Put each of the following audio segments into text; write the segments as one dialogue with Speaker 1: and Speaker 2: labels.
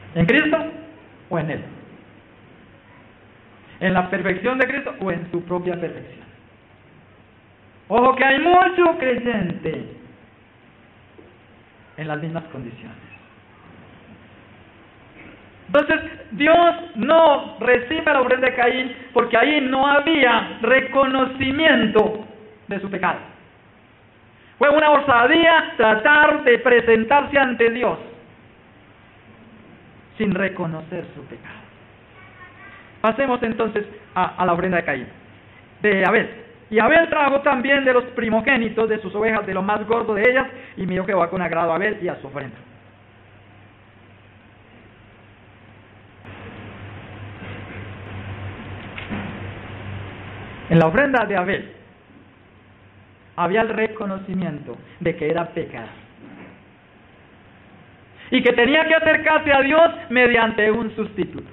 Speaker 1: ¿En Cristo o en Él? ¿En la perfección de Cristo o en su propia perfección? Ojo que hay mucho creyente en las mismas condiciones. Entonces, Dios no recibe la ofrenda de Caín porque ahí no había reconocimiento de su pecado. Fue una osadía tratar de presentarse ante Dios sin reconocer su pecado. Pasemos entonces a la ofrenda de Caín, de Abel. Y Abel trajo también de los primogénitos de sus ovejas, de lo más gordo de ellas, y miró Jehová con agrado a Abel y a su ofrenda. En la ofrenda de Abel había el reconocimiento de que era pecador y que tenía que acercarse a Dios mediante un sustituto.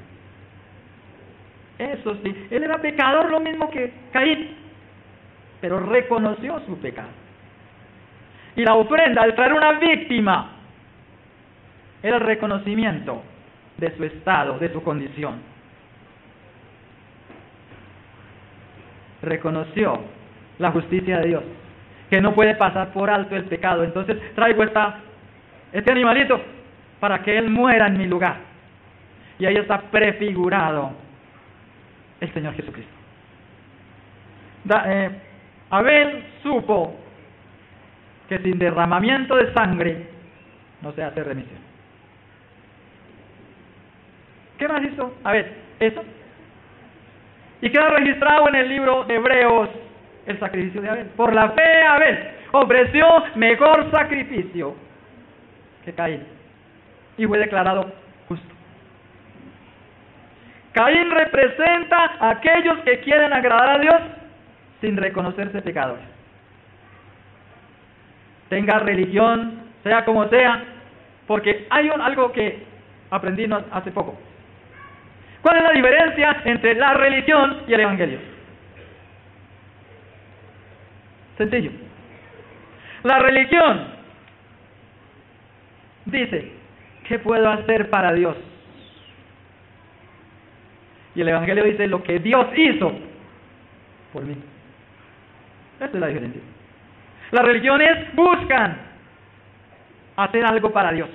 Speaker 1: Eso sí, él era pecador lo mismo que Caín, pero reconoció su pecado. Y la ofrenda, al traer una víctima, era el reconocimiento de su estado, de su condición. Reconoció la justicia de Dios, que no puede pasar por alto el pecado. Entonces traigo este animalito para que él muera en mi lugar. Y ahí está prefigurado el Señor Jesucristo. Abel supo que sin derramamiento de sangre no se hace remisión. ¿Qué más hizo Abel? Eso. Y queda registrado en el libro de Hebreos el sacrificio de Abel. Por la fe Abel ofreció mejor sacrificio que Caín y fue declarado justo. Caín representa a aquellos que quieren agradar a Dios sin reconocerse pecadores. Tenga religión, sea como sea, porque hay algo que aprendí hace poco. ¿Cuál es la diferencia entre la religión y el evangelio? Sencillo. La religión dice, ¿qué puedo hacer para Dios? Y el evangelio dice lo que Dios hizo por mí. Esa es la diferencia. Las religiones buscan hacer algo para Dios.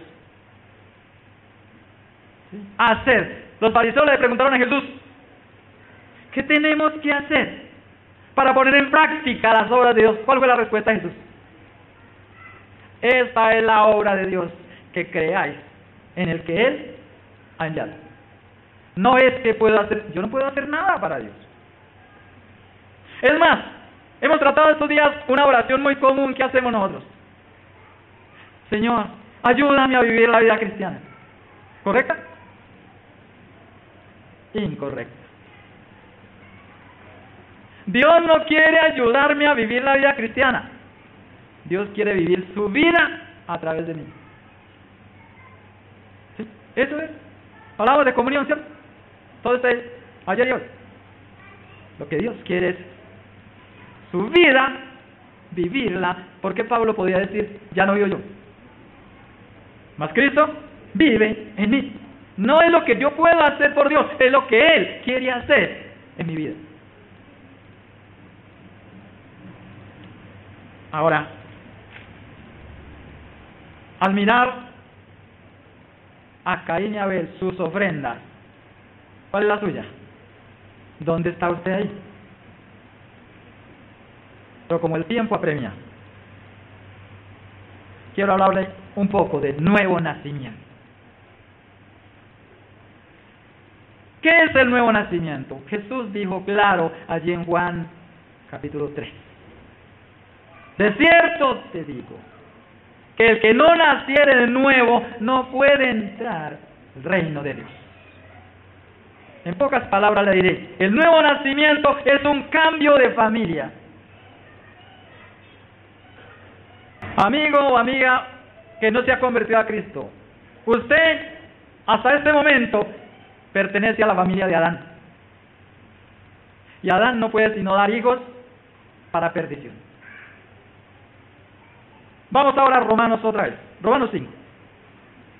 Speaker 1: ¿Sí? Hacer. Los fariseos le preguntaron a Jesús, ¿qué tenemos que hacer para poner en práctica las obras de Dios? ¿Cuál fue la respuesta de Jesús? Esta es la obra de Dios, que creáis en el que Él ha enviado. No es que yo no puedo hacer nada para Dios. Es más, hemos tratado estos días una oración muy común que hacemos nosotros. Señor, ayúdame a vivir la vida cristiana. ¿Correcta? Incorrecta. Dios no quiere ayudarme a vivir la vida cristiana. Dios quiere vivir su vida a través de mí. ¿Sí? Eso es. Hablamos de comunión, ¿cierto? Todo está ahí, ayer y hoy. Lo que Dios quiere es su vida, vivirla. Porque Pablo podía decir, ya no vivo yo, mas Cristo vive en mí. No es lo que yo puedo hacer por Dios, es lo que Él quiere hacer en mi vida. Ahora, al mirar a Caín y Abel, sus ofrendas, ¿cuál es la suya? ¿Dónde está usted ahí? Pero como el tiempo apremia, quiero hablarle un poco de nuevo nacimiento. ¿Qué es el nuevo nacimiento? Jesús dijo claro allí en Juan capítulo 3. De cierto te digo, que el que no naciere de nuevo no puede entrar al reino de Dios. En pocas palabras le diré, el nuevo nacimiento es un cambio de familia. Amigo o amiga que no se ha convertido a Cristo, usted hasta este momento pertenece a la familia de Adán. Y Adán no puede sino dar hijos para perdición. Vamos ahora a Romanos otra vez. Romanos 5.